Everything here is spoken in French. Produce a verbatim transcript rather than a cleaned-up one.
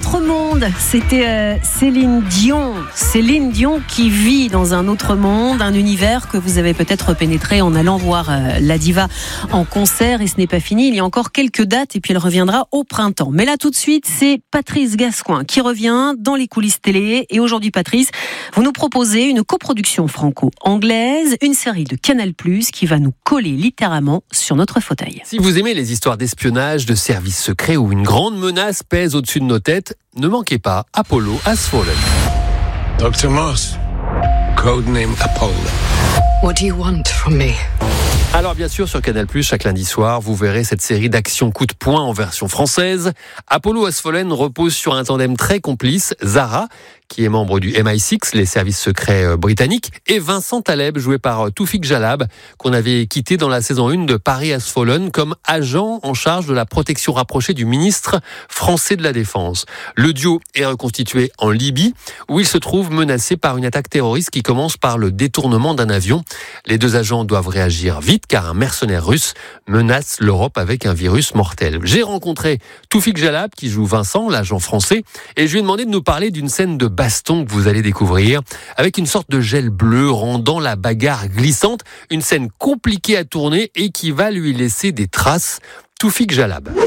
autre monde. C'était euh, Céline Dion. Céline Dion qui vit dans un autre monde, un univers que vous avez peut-être pénétré en allant voir euh, la diva en concert. Et ce n'est pas fini, il y a encore quelques dates et puis elle reviendra au printemps. Mais là tout de suite, c'est Patrice Gascoin qui revient dans les coulisses télé. Et aujourd'hui, Patrice, vous nous proposez une coproduction franco-anglaise, une série de Canal plus, qui va nous coller littéralement sur notre fauteuil. Si vous aimez les histoires d'espionnage, de services secrets où une grande menace pèse au-dessus de nos têtes, ne manquez pas Apollo Has Fallen. docteur Moss, codename Apollo. What do you want from me? Alors bien sûr, sur Canal plus, chaque lundi soir, vous verrez cette série d'action coup de poing en version française. Apollo Has Fallen repose sur un tandem très complice, Zara, qui est membre du M I six, les services secrets britanniques, et Vincent Taleb, joué par Taoufik Jalab, qu'on avait quitté dans la saison un de Paris Has Fallen comme agent en charge de la protection rapprochée du ministre français de la Défense. Le duo est reconstitué en Libye, où il se trouve menacé par une attaque terroriste qui commence par le détournement d'un avion. Les deux agents doivent réagir vite, car un mercenaire russe menace l'Europe avec un virus mortel. J'ai rencontré Taoufik Jalab, qui joue Vincent, l'agent français, et je lui ai demandé de nous parler d'une scène de baston que vous allez découvrir, avec une sorte de gel bleu rendant la bagarre glissante, une scène compliquée à tourner et qui va lui laisser des traces. Taoufik Jalab.